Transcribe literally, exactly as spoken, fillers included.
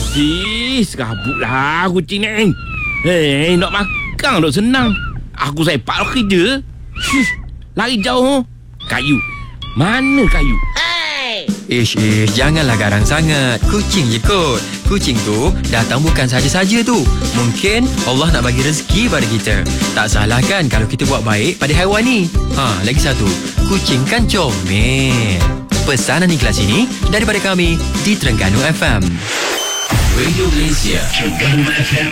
Eh, serabutlah kucing ni. Eh, nak makan dok senang. Aku sepak lo kerja. Shush, lari jauh. Kayu. Mana kayu? Ish, ish, janganlah garang sangat. Kucing je kot. Kucing tu datang bukan saja-saja tu. Mungkin Allah nak bagi rezeki pada kita. Tak salah kan kalau kita buat baik pada haiwan ni. Ha, lagi satu. Kucing kan comel. Pesanan ikhlas ini daripada kami di Terengganu F M. Radio Malaysia, Terengganu F M.